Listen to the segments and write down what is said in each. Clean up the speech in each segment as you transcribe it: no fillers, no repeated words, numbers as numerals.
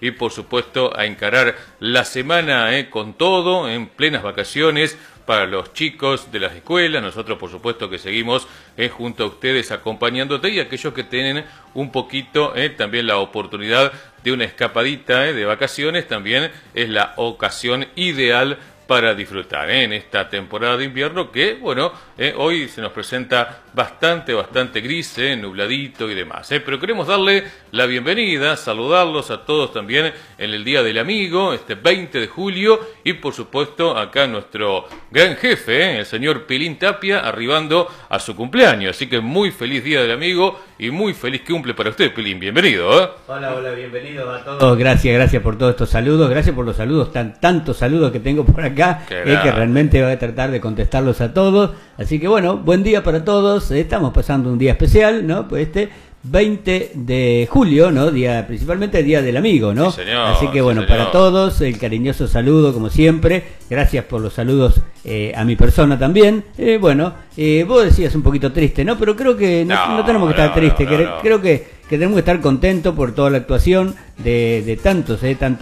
y por supuesto a encarar la semana con todo, en plenas vacaciones para los chicos de las escuelas. Nosotros por supuesto que seguimos junto a ustedes acompañándote, y aquellos que tienen un poquito también la oportunidad de una escapadita de vacaciones, también es la ocasión ideal para disfrutar en esta temporada de invierno que, bueno, hoy se nos presenta bastante gris, nubladito y demás. Pero queremos darle la bienvenida, saludarlos a todos también en el Día del Amigo, este 20 de julio, y por supuesto acá nuestro gran jefe, el señor Pilín Tapia, arribando a su cumpleaños. Así que muy feliz Día del Amigo y muy feliz cumple para usted, Pilín. Bienvenido. Hola, bienvenidos a todos. Gracias por todos estos saludos, gracias por los saludos, tantos saludos que tengo por acá. Que realmente voy a tratar de contestarlos a todos. Así que bueno, buen día para todos. Estamos pasando un día especial, ¿no? Pues 20 de julio, ¿no? Principalmente Día del Amigo, ¿no? Sí, señor, así que bueno, para todos el cariñoso saludo como siempre. Gracias por los saludos a mi persona también. Vos decías un poquito triste, ¿no? Pero creo que no tenemos que estar tristes. Creo que tenemos que estar contentos por toda la actuación de tantos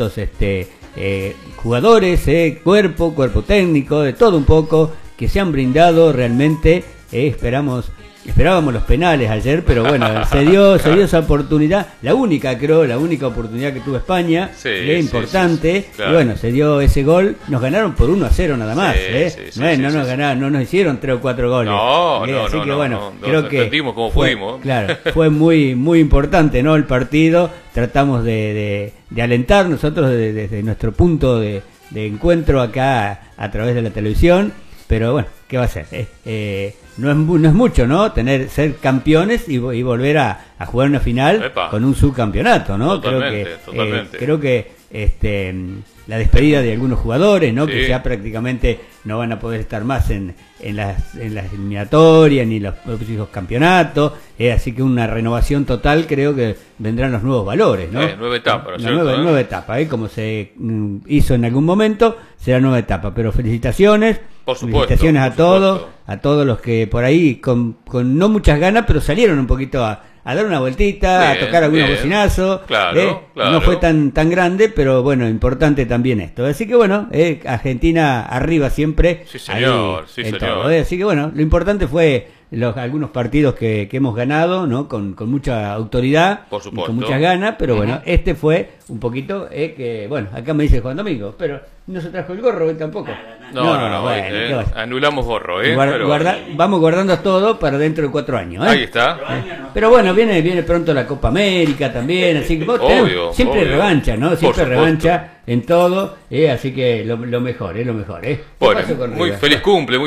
jugadores, cuerpo técnico, de todo un poco, que se han brindado realmente. Esperábamos los penales ayer, pero bueno, se dio esa oportunidad, la única oportunidad que tuvo España, importante, sí, claro. Y bueno, se dio ese gol, nos ganaron por 1-0 nada más, no nos hicieron 3 o 4 goles. Así que bueno, creo que como pudimos. Claro, fue muy importante, ¿no? El partido, tratamos de alentar nosotros desde nuestro punto de encuentro acá a través de la televisión, pero bueno, ¿qué va a ser? No es mucho, ¿no? Ser campeones y volver a jugar una final con un subcampeonato, ¿no? Totalmente. Creo que la despedida de algunos jugadores, ¿no? Sí. Que ya prácticamente no van a poder estar más en las eliminatorias ni los próximos campeonatos, así que una renovación total, creo que vendrán los nuevos valores, ¿no? Nueva etapa, ¿no? Nueva etapa, como se hizo en algún momento, será nueva etapa, pero felicitaciones. Felicitaciones a todos los que por ahí con no muchas ganas, pero salieron un poquito a dar una vueltita, a tocar algunos bocinazos. Claro. No fue tan grande, pero bueno, importante también esto. Así que bueno, Argentina arriba siempre. Sí, señor. Todo, Así que bueno, lo importante fue algunos partidos que hemos ganado, ¿no? Con mucha autoridad, por supuesto, con muchas ganas, pero bueno, este fue un poquito que, bueno, acá me dice Juan Domingo, pero no se trajo el gorro, él tampoco. No, anulamos gorro, vamos guardando todo para dentro de 4 años, Ahí está. Pero bueno, viene pronto la Copa América también, así que siempre revancha, ¿no? Siempre revancha en todo, así que lo mejor, lo mejor, Bueno, muy feliz cumple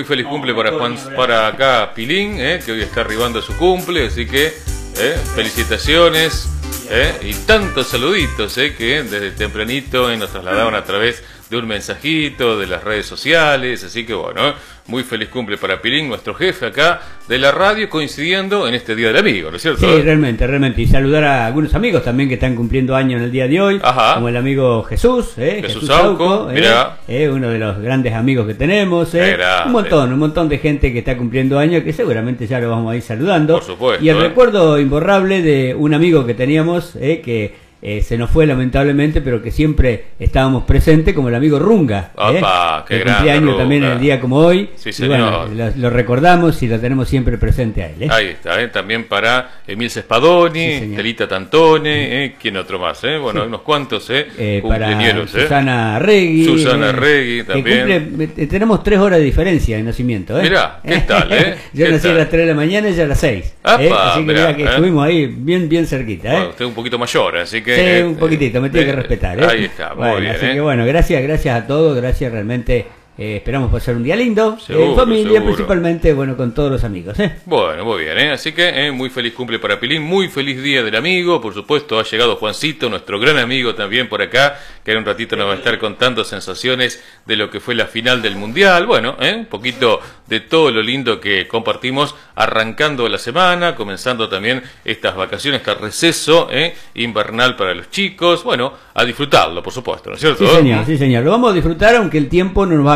para acá Pilín, que hoy está arribando su cumple, así que felicitaciones, y tantos saluditos, que desde tempranito nos trasladaban a través de un mensajito de las redes sociales, así que bueno, muy feliz cumple para Pilín, nuestro jefe acá de la radio, coincidiendo en este Día del Amigo, ¿no es cierto? Sí, realmente, y saludar a algunos amigos también que están cumpliendo años en el día de hoy, como el amigo Jesús Sauco, uno de los grandes amigos que tenemos, un montón de gente que está cumpliendo años, que seguramente ya lo vamos a ir saludando. Por supuesto. Y el recuerdo imborrable de un amigo que teníamos, que se nos fue lamentablemente, pero que siempre estábamos presentes, como el amigo Runga, que cumpleaños también en el día como hoy. Sí, señor. Y bueno, lo recordamos y lo tenemos siempre presente a él. Ahí está, también para Emil Cespadoni, Telita Tantone, ¿quién otro más? Bueno, unos cuantos para Susana Regui. Susana Regui también. Tenemos 3 horas de diferencia de nacimiento. Mirá, ¿qué tal? Yo nací a las 3 de la mañana y ella a las 6. Así que mirá que estuvimos ahí bien cerquita. Bueno, usted es un poquito mayor, así que sí, un poquitito, me tiene que respetar. Ahí está, muy bien. Así que bueno, gracias a todos, gracias realmente. Esperamos pasar un día lindo, seguro, familia principalmente, bueno, con todos los amigos. Bueno, muy bien, así que muy feliz cumple para Pilín, muy feliz Día del Amigo, por supuesto ha llegado Juancito, nuestro gran amigo también por acá, que en un ratito nos va a estar contando sensaciones de lo que fue la final del Mundial, bueno, un poquito de todo lo lindo que compartimos arrancando la semana, comenzando también estas vacaciones, este receso invernal para los chicos, bueno, a disfrutarlo, por supuesto, ¿no es cierto? Sí señor, lo vamos a disfrutar, aunque el tiempo no nos va a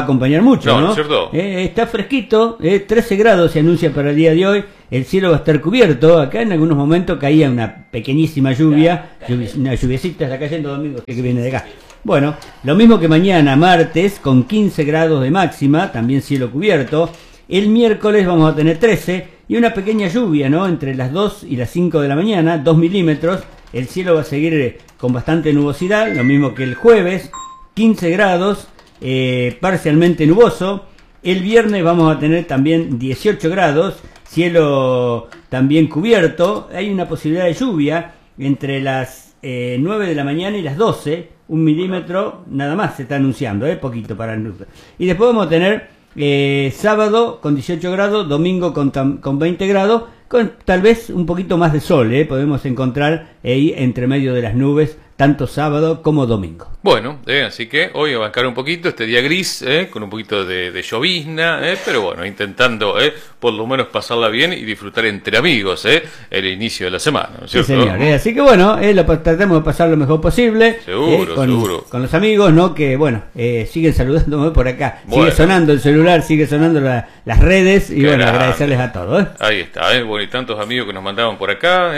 acompañar mucho, No, ¿no? ¿no es cierto? Está fresquito, 13 grados se anuncia para el día de hoy, el cielo va a estar cubierto, acá en algunos momentos caía una pequeñísima lluvia, una lluviecita, está cayendo Domingo, que viene de acá. Bueno, lo mismo que mañana, martes, con 15 grados de máxima, también cielo cubierto. El miércoles vamos a tener 13 y una pequeña lluvia, ¿no? Entre las 2 y las 5 de la mañana, 2 milímetros. El cielo va a seguir con bastante nubosidad, lo mismo que el jueves, 15 grados, parcialmente nuboso. El viernes vamos a tener también 18 grados, cielo también cubierto. Hay una posibilidad de lluvia entre las 9 de la mañana y las 12, 1 milímetro nada más se está anunciando, poquito para el... Y después vamos a tener sábado con 18 grados, domingo con 20 grados, con tal vez un poquito más de sol, podemos encontrar ahí entre medio de las nubes, tanto sábado como domingo. Bueno, así que hoy va a bancar un poquito este día gris, con un poquito de llovizna, pero bueno, intentando por lo menos pasarla bien y disfrutar entre amigos el inicio de la semana, ¿no es cierto? Sí, señor, así que bueno, tratemos de pasar lo mejor posible. Seguro. Con los amigos, ¿no? Que bueno, siguen saludándome por acá. Bueno. Sigue sonando el celular, sigue sonando las redes y bueno, agradecerles a todos. Ahí está, bueno, y tantos amigos que nos mandaban por acá,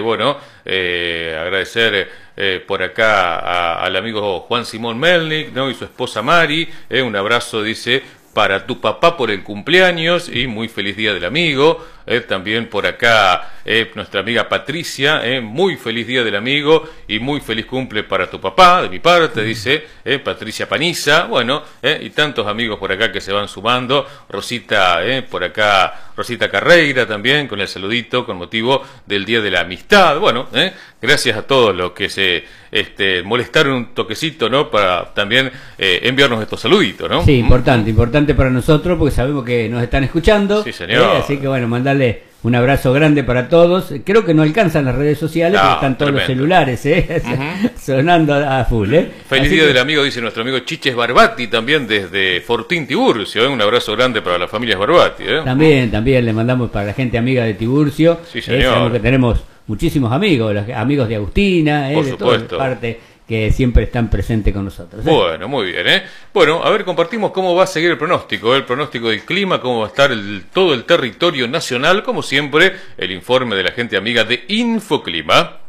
agradecer por acá al amigo Juan Simón Melnik, ¿no? Y su esposa Mari, un abrazo, dice, para tu papá por el cumpleaños y muy feliz día del amigo. También por acá nuestra amiga Patricia, muy feliz día del amigo y muy feliz cumple para tu papá, de mi parte, dice Patricia Paniza. Bueno, y tantos amigos por acá que se van sumando. Rosita, por acá, Rosita Carreira también, con el saludito con motivo del Día de la Amistad. Bueno, gracias a todos los que se molestaron un toquecito, ¿no? Para también enviarnos estos saluditos, ¿no? Sí, importante para nosotros porque sabemos que nos están escuchando. Sí, señor. Así que bueno, mandarle un abrazo grande para todos. Creo que no alcanzan las redes sociales porque están todos los celulares sonando a full. Feliz día del amigo, dice nuestro amigo Chiches Barbati, también desde Fortín Tiburcio. Un abrazo grande para las familias Barbati. También le mandamos para la gente amiga de Tiburcio. Sí, señor. Sabemos que tenemos muchísimos amigos, los amigos de Agustina, por de supuesto, toda parte que siempre están presentes con nosotros. Bueno, muy bien. Bueno, a ver, compartimos cómo va a seguir el pronóstico del clima, cómo va a estar todo el territorio nacional, como siempre, el informe de la gente amiga de Infoclima.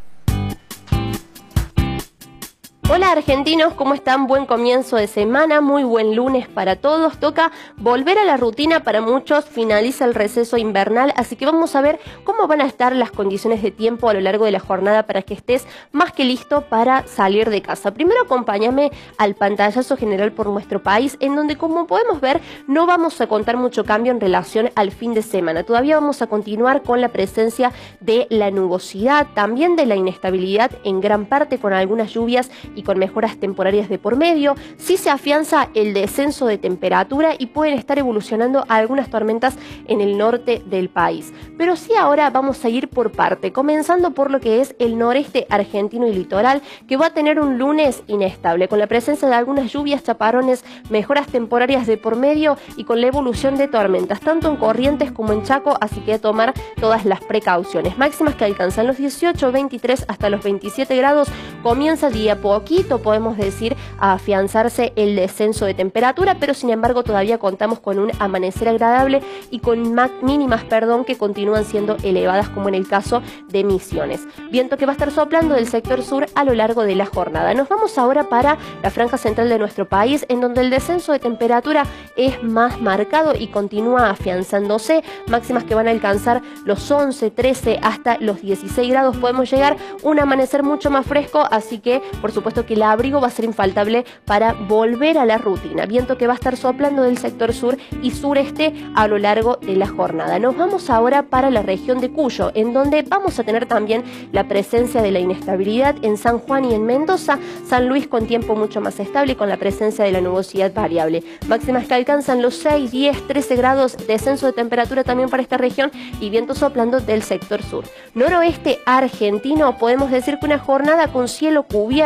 Hola argentinos, ¿cómo están? Buen comienzo de semana, muy buen lunes para todos. Toca volver a la rutina para muchos, finaliza el receso invernal, así que vamos a ver cómo van a estar las condiciones de tiempo a lo largo de la jornada para que estés más que listo para salir de casa. Primero acompáñame al pantallazo general por nuestro país, en donde como podemos ver no vamos a contar mucho cambio en relación al fin de semana. Todavía vamos a continuar con la presencia de la nubosidad, también de la inestabilidad en gran parte con algunas lluvias y con mejoras temporarias de por medio. Sí se afianza el descenso de temperatura y pueden estar evolucionando algunas tormentas en el norte del país. Pero sí ahora vamos a ir por parte, comenzando por lo que es el noreste argentino y litoral, que va a tener un lunes inestable, con la presencia de algunas lluvias, chaparrones, mejoras temporarias de por medio y con la evolución de tormentas, tanto en Corrientes como en Chaco, así que a tomar todas las precauciones. Máximas que alcanzan los 18, 23 hasta los 27 grados, comienza día poquito, podemos decir, a afianzarse el descenso de temperatura, pero sin embargo todavía contamos con un amanecer agradable y con mínimas, que continúan siendo elevadas, como en el caso de Misiones. Viento que va a estar soplando del sector sur a lo largo de la jornada. Nos vamos ahora para la franja central de nuestro país, en donde el descenso de temperatura es más marcado y continúa afianzándose. Máximas que van a alcanzar los 11, 13 hasta los 16 grados. Podemos llegar un amanecer mucho más fresco, así que por supuesto que el abrigo va a ser infaltable para volver a la rutina. Viento que va a estar soplando del sector sur y sureste a lo largo de la jornada. Nos vamos ahora para la región de Cuyo, en donde vamos a tener también la presencia de la inestabilidad en San Juan y en Mendoza. San Luis con tiempo mucho más estable y con la presencia de la nubosidad variable. Máximas que alcanzan los 6, 10, 13 grados, descenso de temperatura también para esta región y viento soplando del sector sur. Noroeste argentino, podemos decir que una jornada con cielo cubierto, la presencia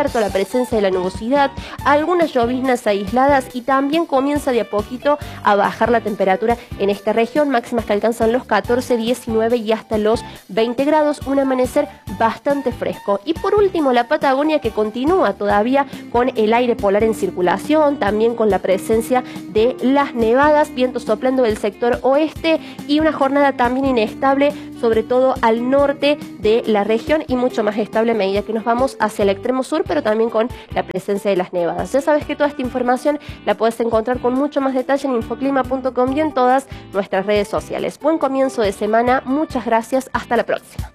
presencia de la nubosidad, algunas lloviznas aisladas y también comienza de a poquito a bajar la temperatura en esta región, máximas que alcanzan los 14, 19 y hasta los 20 grados, un amanecer bastante fresco. Y por último, la Patagonia, que continúa todavía con el aire polar en circulación, también con la presencia de las nevadas, vientos soplando del sector oeste y una jornada también inestable, sobre todo al norte de la región, y mucho más estable a medida que nos vamos hacia el extremo sur, pero también con la presencia de las nevadas. Ya sabes que toda esta información la puedes encontrar con mucho más detalle en infoclima.com y en todas nuestras redes sociales. Buen comienzo de semana, muchas gracias, hasta la próxima.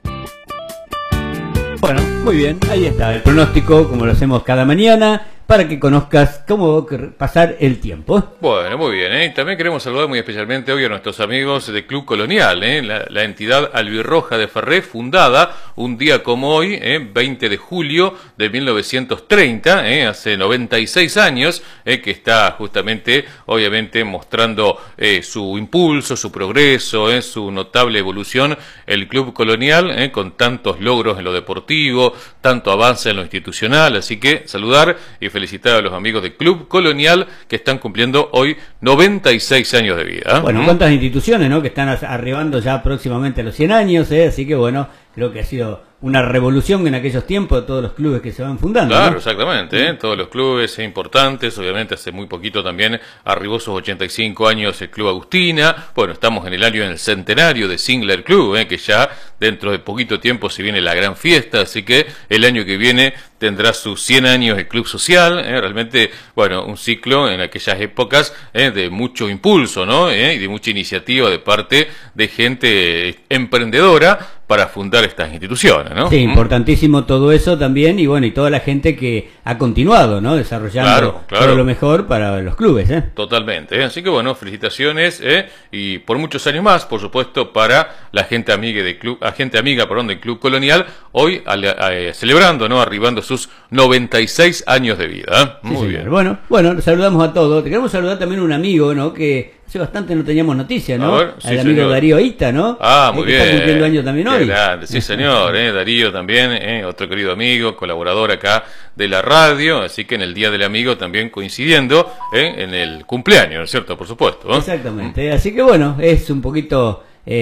Bueno, muy bien, ahí está el pronóstico, como lo hacemos cada mañana, para que conozcas cómo pasar el tiempo. Bueno, muy bien, También queremos saludar muy especialmente hoy a nuestros amigos de Club Colonial, la entidad albirroja de Ferré, fundada un día como hoy, 20 de julio de 1930, hace 96 años, que está justamente, obviamente, mostrando su impulso, su progreso, su notable evolución, el Club Colonial, con tantos logros en lo deportivo, tanto avance en lo institucional, así que saludar y felicitar a los amigos de Club Colonial que están cumpliendo hoy 96 años de vida. Bueno, cuántas instituciones, ¿no?, que están arribando ya próximamente a los 100 años, así que bueno, creo que ha sido una revolución en aquellos tiempos de todos los clubes que se van fundando. Claro, ¿no? Exactamente, todos los clubes importantes, obviamente hace muy poquito también arribó sus 85 años el Club Agustina. Bueno, estamos en el centenario de Singler Club, que ya dentro de poquito tiempo se viene la gran fiesta, así que el año que viene tendrá sus 100 años el Club Social, realmente, bueno, un ciclo en aquellas épocas de mucho impulso, ¿no? Y de mucha iniciativa de parte de gente emprendedora para fundar estas instituciones, ¿no? Sí, importantísimo todo eso también, y bueno, y toda la gente que ha continuado, ¿no?, desarrollando todo lo mejor para los clubes, Totalmente, así que bueno, felicitaciones, y por muchos años más, por supuesto, para la gente amiga del Club Colonial, hoy celebrando, ¿no?, arribando sus 96 años de vida. Muy bien. Bueno, saludamos a todos. Te queremos saludar también a un amigo, ¿no?, que hace bastante no teníamos noticias, ¿no? Al amigo señor Darío Ita, ¿no? Muy bien. Está cumpliendo años también hoy. Grande. Sí, señor, Darío también, otro querido amigo, colaborador acá de la radio, así que en el Día del Amigo también coincidiendo en el cumpleaños, ¿no es cierto? Por supuesto. Exactamente, así que bueno, es un poquito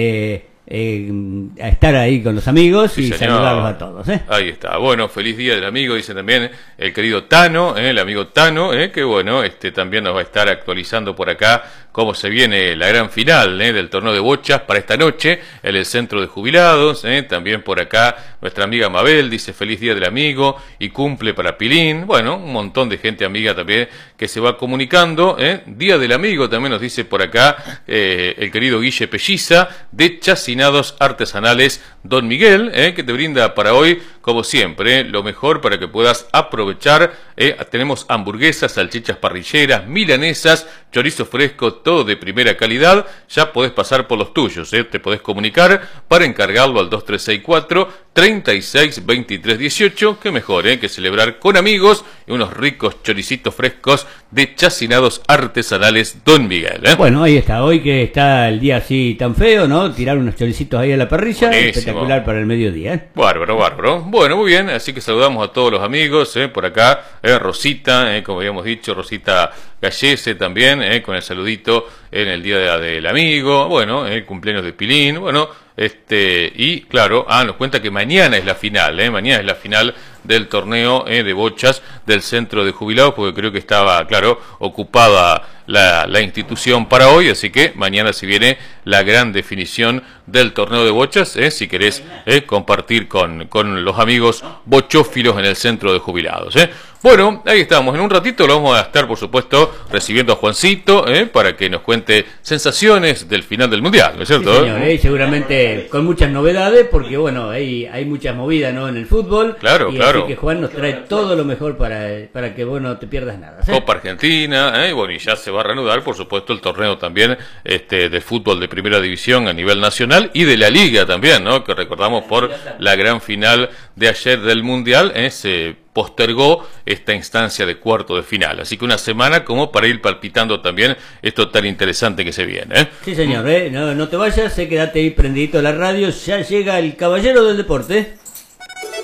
a estar ahí con los amigos y saludarlos a todos. Ahí está. Bueno, feliz Día del Amigo, dice también el querido Tano, el amigo Tano, que bueno, también nos va a estar actualizando por acá cómo se viene la gran final del torneo de bochas para esta noche en el centro de jubilados. También por acá nuestra amiga Mabel dice feliz Día del Amigo y cumple para Pilín. Bueno, un montón de gente amiga también que se va comunicando. Día del Amigo también nos dice por acá el querido Guille Pelliza de Chacinados Artesanales Don Miguel, que te brinda para hoy, como siempre, lo mejor para que puedas aprovechar. Tenemos hamburguesas, salchichas parrilleras, milanesas, chorizo fresco, todo de primera calidad. Ya podés pasar por los tuyos, te podés comunicar para encargarlo al 2364 362318, que mejor que celebrar con amigos y unos ricos choricitos frescos de Chacinados Artesanales Don Miguel. Bueno, ahí está, hoy que está el día así tan feo, ¿no? Tirar unos choricitos ahí a la parrilla. Buenísimo. Espectacular para el mediodía. Bárbaro. Bueno, muy bien, así que saludamos a todos los amigos, por acá, Rosita, como habíamos dicho, Rosita Gallese también, con el saludito en el Día del Amigo, bueno, el cumpleaños de Pilín, bueno, y claro, nos cuenta que mañana es la final, mañana es la final del torneo de bochas del centro de jubilados, porque creo que estaba, claro, ocupada la institución para hoy, así que mañana se viene la gran definición del torneo de bochas, si querés compartir con los amigos bochófilos en el centro de jubilados. Bueno, ahí estamos, en un ratito lo vamos a estar, por supuesto, recibiendo a Juancito, para que nos cuente sensaciones del final del Mundial, ¿no es cierto? Sí, señor, seguramente con muchas novedades, porque bueno, hay mucha movida, ¿no?, en el fútbol. Claro. Así que Juan nos trae todo lo mejor para que vos no te pierdas nada. Copa Argentina, bueno, y ya se va a reanudar, por supuesto, el torneo también de fútbol de primera división a nivel nacional y de la Liga también, ¿no?, que recordamos por la gran final de ayer del Mundial, se postergó esta instancia de cuarto de final, así que una semana como para ir palpitando también esto tan interesante que se viene. Sí, señor, no te vayas, quédate ahí prendidito a la radio, ya llega el caballero del deporte.